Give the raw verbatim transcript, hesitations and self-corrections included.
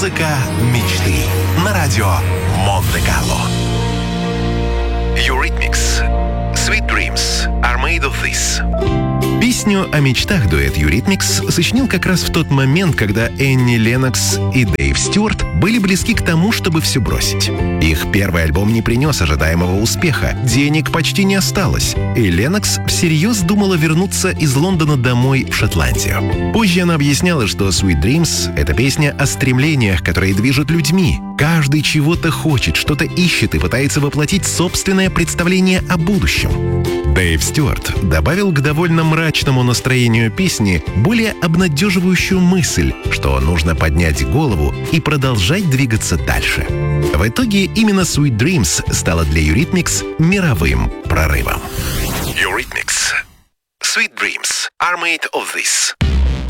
Музыка мечты на радио Монте-Карло. Eurythmics. Sweet dreams are made of this. Песню о мечтах дуэт Eurythmics сочинил как раз в тот момент, когда Энни Леннокс и Дэйв Стюарт были близки к тому, чтобы все бросить. Их первый альбом не принес ожидаемого успеха, денег почти не осталось, и Леннокс всерьез думала вернуться из Лондона домой в Шотландию. Позже она объясняла, что Sweet Dreams — это песня о стремлениях, которые движут людьми. Каждый чего-то хочет, что-то ищет и пытается воплотить собственное представление о будущем. Дэйв Стюарт добавил к довольно мрачному настроению песни более обнадеживающую мысль, что нужно поднять голову и продолжать двигаться дальше. В итоге именно Sweet Dreams стала для Eurythmics мировым прорывом. Eurythmics. Sweet dreams are made of this.